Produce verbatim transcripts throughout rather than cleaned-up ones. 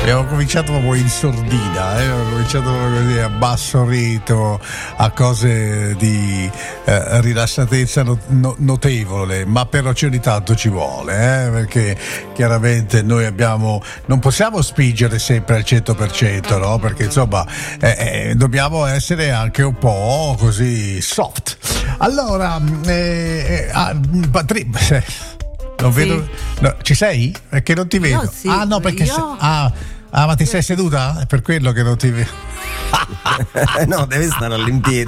Abbiamo cominciato proprio in sordina, eh? Abbiamo cominciato così a basso rito, a cose di eh, rilassatezza no, no, notevole, ma però c'è ogni tanto ci vuole, eh? Perché chiaramente noi abbiamo, non possiamo spingere sempre al cento per cento, no? Perché insomma eh, eh, dobbiamo essere anche un po' così soft. Allora, eh, eh, ah, Patri- non sì. vedo, no, ci sei? Perché non ti vedo. Io sì, ah no, perché io... se, ah, ah, ma ti sei seduta? È per quello che non ti vedo. No, deve stare all'impiedi.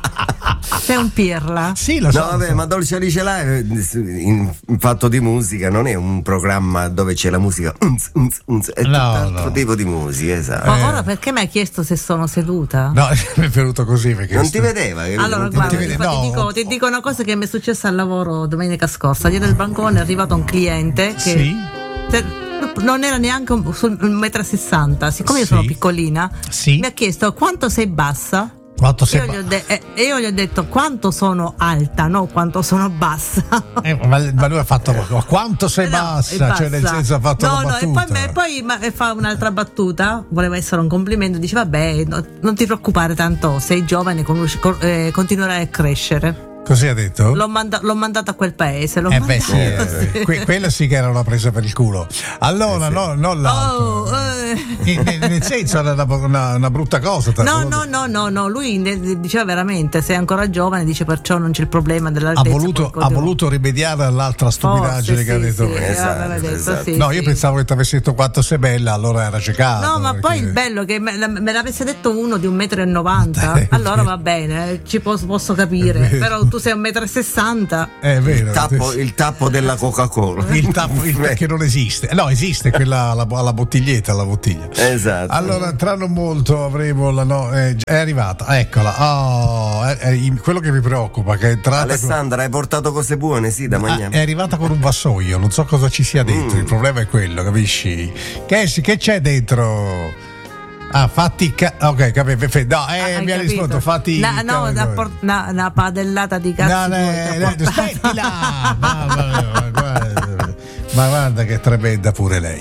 Sei un pirla? Sì, lo so. No, vabbè, so. ma Dolce Alice Live in, in fatto di musica non è un programma dove c'è la musica, unz, unz, unz, è no, tutt'altro no. tipo di musica, esatto. Ma ora perché mi hai chiesto se sono seduta? No, mi è venuto così perché Non sto... ti vedeva? Che Allora, non ti guarda, vedeva. ti, vede- no. ti, dico, ti dico una cosa che mi è successa al lavoro domenica scorsa. Dietro il bancone è arrivato un cliente che Sì? se- non era neanche un- sul un metro e sessanta. Siccome io Sì. sono piccolina, Sì. mi ha chiesto quanto sei bassa. Quanto sei Io ba- gli, ho de- eh, e io gli ho detto quanto sono alta, no quanto sono bassa. eh, ma, ma lui ha fatto ma quanto sei Eh no, bassa, è cioè nel senso ha fatto no, la no, battuta. e poi, e poi ma- e fa un'altra battuta, voleva essere un complimento, dice vabbè, no, non ti preoccupare, tanto sei giovane, conosci- co- eh, continuerai a crescere. Così ha detto? L'ho, manda- l'ho mandato a quel paese. L'ho Eh beh sì, mandato, eh, que- quella sì che era una presa per il culo. Allora, Eh sì. no, non l'altro. Oh, eh. In- nel, nel senso era una, una, una brutta cosa. tra- No, no, no, no, no, lui ne- diceva veramente sei ancora giovane, dice perciò non c'è il problema dell'altezza. Ha voluto, poi ha devo- voluto rimediare all'altra stupidaggine Forse, che ha sì, detto sì, prima. Esatto, aveva detto, esatto. sì, No, sì. io pensavo che ti avessi detto quanto sei bella, allora era ciecato. No, ma perché- poi il bello che me, me l'avesse detto uno di un metro e novanta, allora va bene, ci posso, posso capire. Però tu sei un metro e sessanta. È vero. Il tappo, il tappo della Coca-Cola. Il tappo il, che non esiste. No, esiste quella alla, alla bottiglietta, alla bottiglia. Esatto. Allora, tra non molto avremo la no, eh, è arrivata, eccola. Oh, è, è in- quello che mi preoccupa che è entrata con- Alessandra, hai portato cose buone, sì, da Ah, mangiare. è arrivata con un vassoio, non so cosa ci sia dentro. Mm. Il problema è quello, capisci? Che, che c'è dentro? Ah, fatti ca- ok, capito, perfetto. No, eh, Hai mi ha capito? risposto, fatti Na- no, ca- una, por- una- una padellata di cazzo. No, no, poi ti ha no, portato. aspettila! Ma, ma, ma, guarda, ma guarda che tremenda pure lei.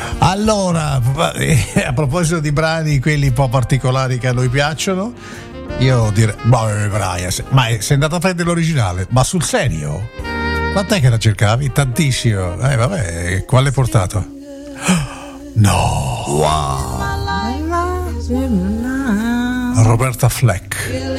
Allora, a proposito di brani, quelli un po' particolari che a noi piacciono, io direi, boh, Brian, se- ma sei andata a prendere l'originale? Ma sul serio? Quant'è che la cercavi? Tantissimo. Eh, vabbè, quale hai portato? No! Wow. Roberta Fleck.